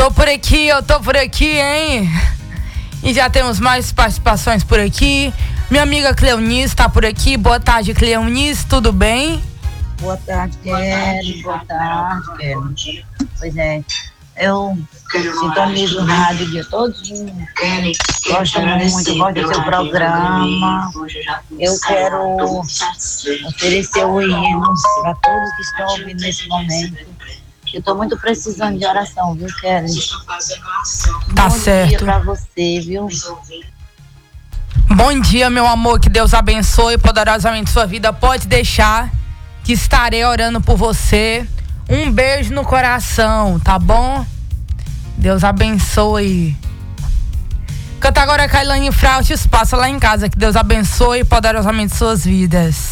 Eu tô por aqui, hein? E já temos mais participações por aqui. Minha amiga Cleonice tá por aqui. Boa tarde, Cleonice, tudo bem? Boa tarde, Kelly. Boa tarde, Kelly. Pois é, eu sintonizo o rádio o dia todinho. Gosto muito, gosto do seu programa. Eu quero oferecer o hino para todos que estão ouvindo nesse momento. Eu estou muito precisando de oração, viu, Kelly? Tá Bom certo. dia pra você, viu? Bom dia, meu amor, que Deus abençoe poderosamente sua vida. Pode deixar que estarei orando por você. Um beijo no coração, tá bom? Deus abençoe. Canta agora Kailane Frauches, passa lá em casa. Que Deus abençoe poderosamente suas vidas.